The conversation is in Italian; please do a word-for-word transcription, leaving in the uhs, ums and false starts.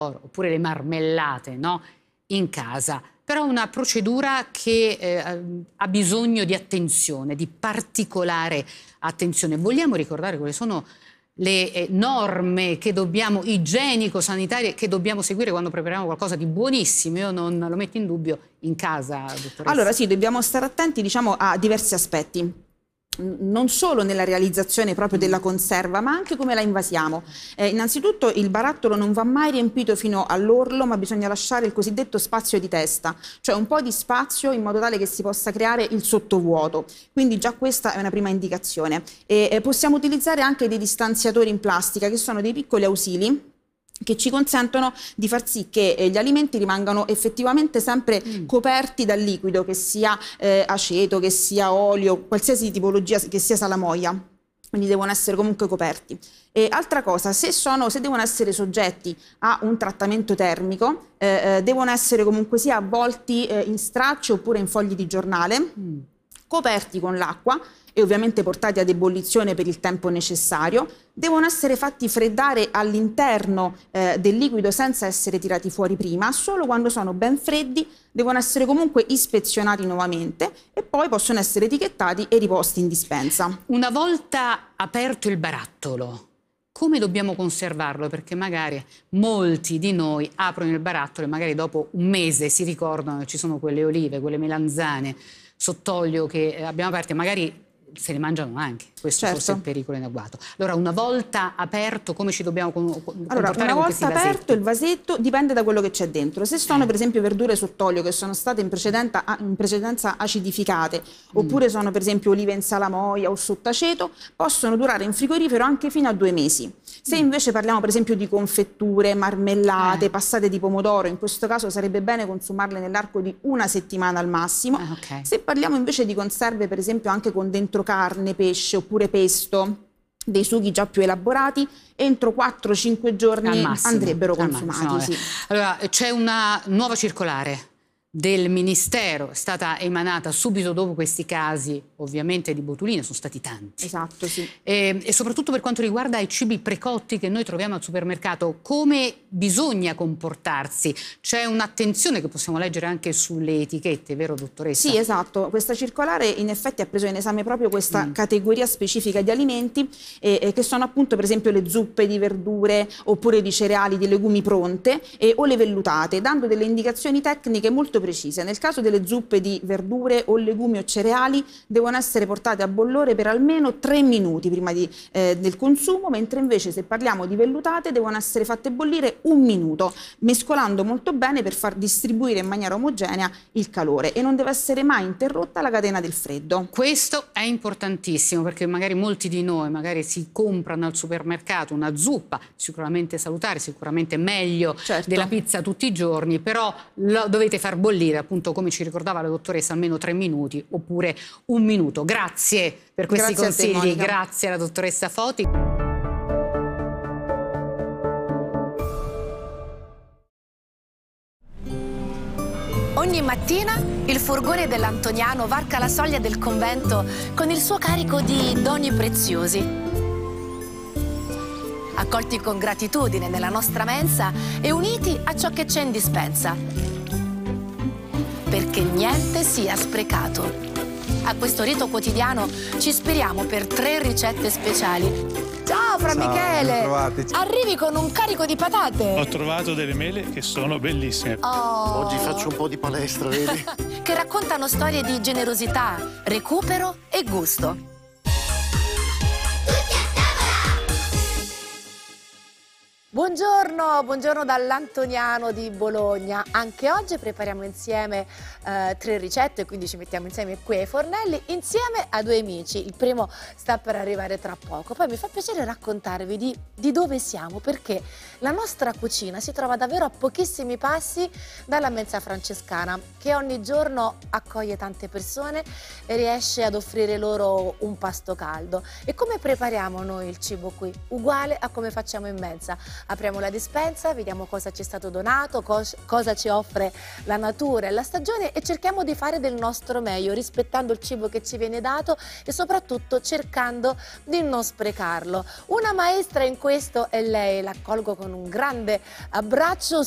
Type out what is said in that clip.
oppure le marmellate, no? In casa. Però è una procedura che eh, ha bisogno di attenzione, di particolare attenzione. Vogliamo ricordare quali sono le eh, norme che dobbiamo, igienico-sanitarie, che dobbiamo seguire quando prepariamo qualcosa di buonissimo? Io non lo metto in dubbio in casa, dottoressa. Allora sì, dobbiamo stare attenti, diciamo, a diversi aspetti. Non solo nella realizzazione proprio della conserva, ma anche come la invasiamo. Eh, innanzitutto il barattolo non va mai riempito fino all'orlo, ma bisogna lasciare il cosiddetto spazio di testa, cioè un po' di spazio in modo tale che si possa creare il sottovuoto. Quindi già questa è una prima indicazione. E, eh, possiamo utilizzare anche dei distanziatori in plastica, che sono dei piccoli ausili che ci consentono di far sì che eh, gli alimenti rimangano effettivamente sempre mm. coperti dal liquido, che sia eh, aceto, che sia olio, qualsiasi tipologia, che sia salamoia. Quindi devono essere comunque coperti. E altra cosa, se, sono, se devono essere soggetti a un trattamento termico, eh, eh, devono essere comunque sia avvolti eh, in stracci oppure in fogli di giornale, mm. coperti con l'acqua e ovviamente portati ad ebollizione per il tempo necessario. Devono essere fatti freddare all'interno eh, del liquido senza essere tirati fuori prima, solo quando sono ben freddi. Devono essere comunque ispezionati nuovamente e poi possono essere etichettati e riposti in dispensa. Una volta aperto il barattolo, come dobbiamo conservarlo? Perché magari molti di noi aprono il barattolo e magari dopo un mese si ricordano che ci sono quelle olive, quelle melanzane sott'olio che abbiamo aperto e magari se le mangiano anche, questo certo. forse è il pericolo in agguato. Allora, una volta aperto, come ci dobbiamo comportare? Allora, una volta aperto il vasetto dipende da quello che c'è dentro. Se sono eh. per esempio verdure sott'olio che sono state in precedenza, in precedenza acidificate, mm. oppure sono per esempio olive in salamoia o sottaceto, possono durare in frigorifero anche fino a due mesi. Se invece parliamo per esempio di confetture, marmellate, eh. passate di pomodoro, in questo caso sarebbe bene consumarle nell'arco di una settimana al massimo. Eh, okay. Se parliamo invece di conserve per esempio anche con dentro carne, pesce oppure pesto, dei sughi già più elaborati, entro quattro cinque giorni andrebbero consumati. Massimo, sì. Allora, c'è una nuova circolare del Ministero, è stata emanata subito dopo questi casi, ovviamente di botulina, sono stati tanti. Esatto, sì. E, e soprattutto per quanto riguarda i cibi precotti che noi troviamo al supermercato, come bisogna comportarsi? C'è un'attenzione che possiamo leggere anche sulle etichette, vero dottoressa? Sì, esatto. Questa circolare in effetti ha preso in esame proprio questa mm. categoria specifica di alimenti eh, eh, che sono appunto per esempio le zuppe di verdure oppure di cereali, di legumi pronte eh, o le vellutate, dando delle indicazioni tecniche molto precise. Nel caso delle zuppe di verdure o legumi o cereali devono essere portate a bollore per almeno tre minuti prima di, eh, del consumo, mentre invece se parliamo di vellutate devono essere fatte bollire un minuto, mescolando molto bene per far distribuire in maniera omogenea il calore e non deve essere mai interrotta la catena del freddo. Questo è importantissimo perché magari molti di noi magari si comprano al supermercato una zuppa, sicuramente salutare, sicuramente meglio certo. della pizza tutti i giorni, però lo dovete far bollire, appunto come ci ricordava la dottoressa, almeno tre minuti oppure un minuto. Grazie per questi grazie consigli, a te, grazie alla dottoressa Foti. Ogni mattina il furgone dell'Antoniano varca la soglia del convento con il suo carico di doni preziosi. Accolti con gratitudine nella nostra mensa e uniti a ciò che c'è in dispensa. Perché niente sia sprecato. A questo rito quotidiano ci ispiriamo per tre ricette speciali. Ciao Fra Ciao, Michele! ben Arrivi con un carico di patate. Ho trovato delle mele che sono bellissime. Oh. Oggi faccio un po' di palestra, vedi? Che raccontano storie di generosità, recupero e gusto. Buongiorno, buongiorno dall'Antoniano di Bologna. Anche oggi prepariamo insieme eh, tre ricette, quindi ci mettiamo insieme qui ai fornelli, insieme a due amici. Il primo sta per arrivare tra poco. Poi mi fa piacere raccontarvi di, di dove siamo, perché la nostra cucina si trova davvero a pochissimi passi dalla mensa francescana, che ogni giorno accoglie tante persone e riesce ad offrire loro un pasto caldo. E come prepariamo noi il cibo qui? Uguale a come facciamo in mensa. apriamo la dispensa, vediamo cosa ci è stato donato, cos cosa ci offre la natura e la stagione e cerchiamo di fare del nostro meglio, rispettando il cibo che ci viene dato e soprattutto cercando di non sprecarlo. Una maestra in questo è lei, la accolgo con un grande abbraccio,